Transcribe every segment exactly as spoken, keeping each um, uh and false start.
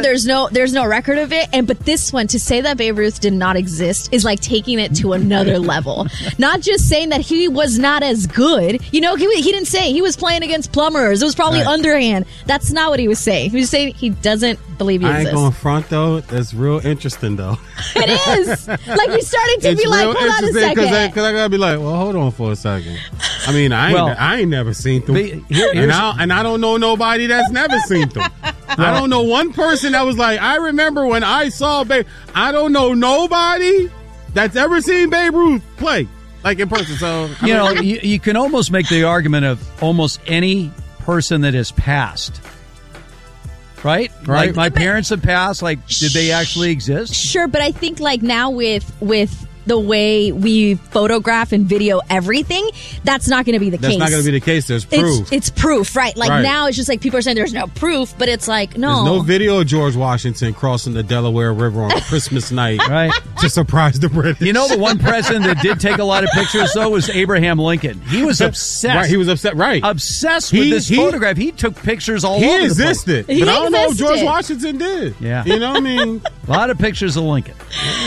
there's no there's no record of it. And but this one, to say that Babe Ruth did not exist is like taking it to another level. Not just saying that he was not as good. You know, he, he didn't say he was playing against plumbers. It was probably right. underhand. That's not what he was saying. He was saying he doesn't believe he I exists. ain't going front, though. That's real interesting, though. It is. Like, you're starting to it's be like, hold on a second. Because I, I got to be like, well, hold on for a second. I mean, I ain't, well, I ain't never seen them. Here, and, I, and I don't know nobody that's never seen them. I don't know one person that was like, I remember when I saw Babe. I don't know nobody that's ever seen Babe Ruth play, like in person. So I You mean, know, you, you can almost make the argument of almost any person that has passed. Right? Right. Like my parents have passed. Like, did they actually exist? Sure, but I think like now with with the way we photograph and video everything, that's not going to be the that's case. That's not going to be the case. There's proof. It's, it's proof, right? Like right. now it's just like people are saying there's no proof, but it's like, no. There's no video of George Washington crossing the Delaware River on Christmas night right. to surprise the British. You know, the one president that did take a lot of pictures, though, was Abraham Lincoln. He was obsessed. Right, he was upset, right. Obsessed with he, this he, photograph. He took pictures all he over existed, the place. But He I don't know if George existed. Washington did. Yeah. You know what I mean? A lot of pictures of Lincoln.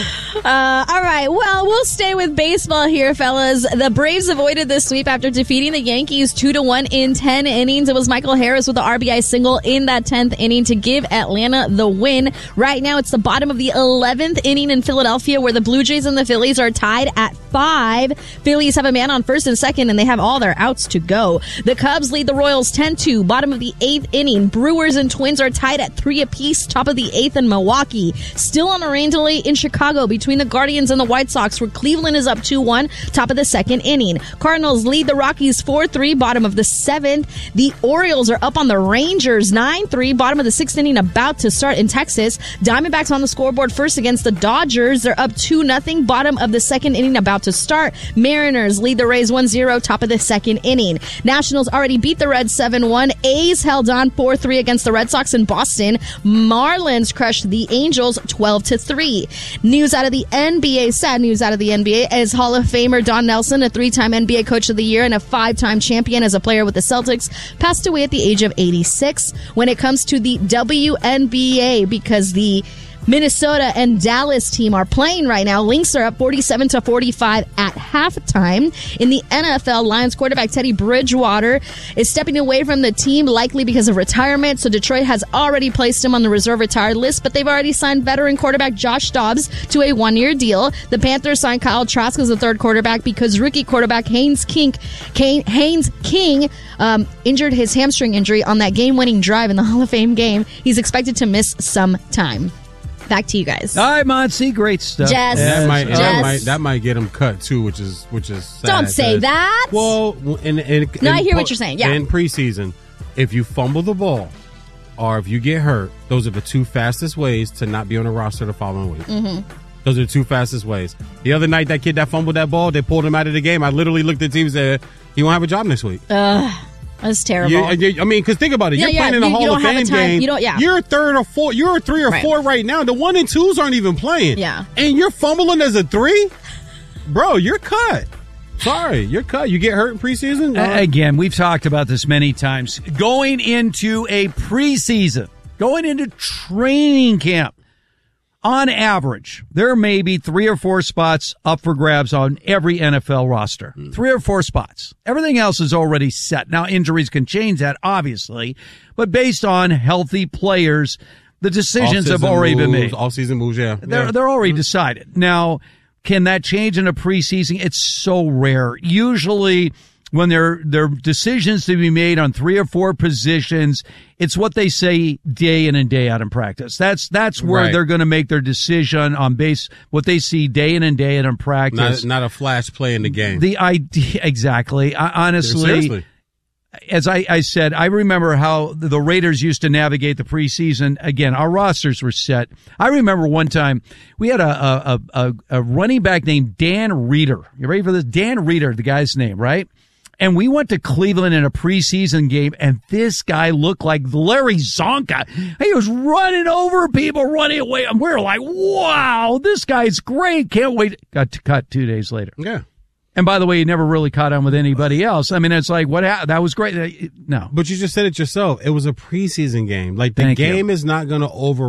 Uh, all right, well, we'll stay with baseball here, fellas. The Braves avoided this sweep after defeating the Yankees two to one in ten innings. It was Michael Harris with the R B I single in that tenth inning to give Atlanta the win. Right now, it's the bottom of the eleventh inning in Philadelphia, where the Blue Jays and the Phillies are tied at five. Phillies have a man on first and second, and they have all their outs to go. The Cubs lead the Royals ten two. Bottom of the eighth inning. Brewers and Twins are tied at three apiece. Top of the eighth in Milwaukee. Still on a rain delay in Chicago between the Guardians and the White Sox, where Cleveland is up two one. Top of the second inning. Cardinals lead the Rockies four three. Bottom of the seventh. The Orioles are up on the Rangers nine three. Bottom of the sixth inning, about to start in Texas. Diamondbacks on the scoreboard first against the Dodgers. They're up two nothing. Bottom of the second inning, about to start. Mariners lead the Rays one zero. Top of the second inning. Nationals already beat the Reds seven one. A's held on four three against the Red Sox in Boston. Marlins crushed the Angels twelve to three. News out of the N B A. Sad news out of the N B A as Hall of Famer Don Nelson, a three-time N B A Coach of the Year and a five-time champion as a player with the Celtics, passed away at the age of eighty-six. When it comes to the W N B A, because the Minnesota and Dallas team are playing right now. Lynx are up forty-seven to forty-five at halftime. In the N F L, Lions quarterback Teddy Bridgewater is stepping away from the team, likely because of retirement. So Detroit has already placed him on the reserve retired list, but they've already signed veteran quarterback Josh Dobbs to a one-year deal. The Panthers signed Kyle Trask as the third quarterback because rookie quarterback Haynes King, Haynes King um, injured his hamstring injury on that game-winning drive in the Hall of Fame game. He's expected to miss some time. Back to you guys. All right, Monty, great stuff. Jess. That might, Jess. that might that might get him cut too, which is which is sad. Don't say that. Well, in, in, no, in I hear po- what you're saying. Yeah. In preseason, if you fumble the ball or if you get hurt, those are the two fastest ways to not be on the roster the following week. Mm-hmm. Those are the two fastest ways. The other night, that kid that fumbled that ball, they pulled him out of the game. I literally looked at the team and said, "He won't have a job next week." Ugh. That's terrible. You, you, I mean, because think about it. Yeah, You're yeah, playing in a you- you Hall don't of have a Fame time- game. you don't- yeah. You're a third or four. You're a three or Right. four right now. The one and twos aren't even playing. Yeah. And you're fumbling as a three? Bro, you're cut. Sorry, you're cut. You get hurt in preseason? Uh, again, we've talked about this many times. Going into a preseason, going into training camp, on average, there may be three or four spots up for grabs on every N F L roster. Mm. Three or four spots. Everything else is already set. Now, injuries can change that, obviously, but based on healthy players, the decisions have already moves, been made. All-season moves, yeah. They're, yeah. they're already decided. Now, can that change in a preseason? It's so rare. Usually, when there, there are decisions to be made on three or four positions, it's what they say day in and day out in practice. That's that's where Right. they're going to make their decision on base what they see day in and day out in practice. Not, not a flash play in the game. The idea, exactly. I, honestly, Seriously. as I, I said, I remember how the Raiders used to navigate the preseason. Again, our rosters were set. I remember one time we had a a, a, a running back named Dan Reeder. You ready for this? Dan Reeder, the guy's name, right? And we went to Cleveland in a preseason game, and this guy looked like Larry Zonka. He was running over people, running away. And we were like, wow, this guy's great. Can't wait. Got to cut two days later. Yeah. And by the way, he never really caught on with anybody else. I mean, it's like, what? Ha- that was great. No. But you just said it yourself. It was a preseason game. Like, the Thank game you. is not going to over